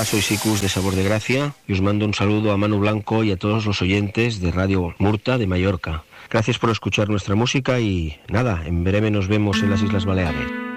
Hola, soy Sicus de Sabor de Gracia y os mando un saludo a Manu Blanco y a todos los oyentes de Radio Murta de Mallorca. Gracias por escuchar nuestra música y nada, en breve nos vemos en las Islas Baleares.